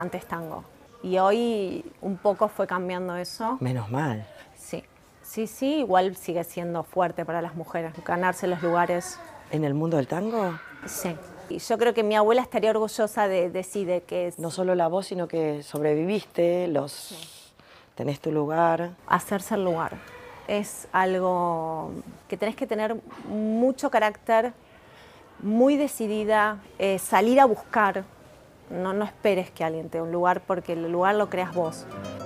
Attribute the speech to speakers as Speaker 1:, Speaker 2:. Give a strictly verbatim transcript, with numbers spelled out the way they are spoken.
Speaker 1: Antes tango. Y hoy un poco fue cambiando eso.
Speaker 2: Menos mal.
Speaker 1: Sí, sí, sí, igual sigue siendo fuerte para las mujeres, ganarse los lugares.
Speaker 2: ¿En el mundo del tango?
Speaker 1: Sí. Y yo creo que mi abuela estaría orgullosa de, de sí, de que...
Speaker 2: No solo la voz, sino que sobreviviste, los... Sí. Tenés tu lugar.
Speaker 1: Hacerse el lugar. Es algo que tenés que tener mucho carácter, muy decidida, eh, salir a buscar. No, no esperes que alguien te dé un lugar porque el lugar lo creas vos.